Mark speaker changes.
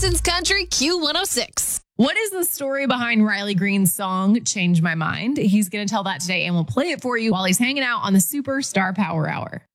Speaker 1: Madison's Country Q106.
Speaker 2: What is the story behind Riley Green's song, Change My Mind? He's going to tell that today, and we'll play it for you while he's hanging out on the Superstar Power Hour.